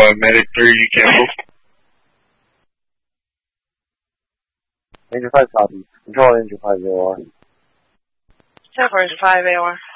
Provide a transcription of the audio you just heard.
Medic 3, you cancel. Ranger 5 copy. Control Ranger 5 AOR. 10 Ranger 5 AOR.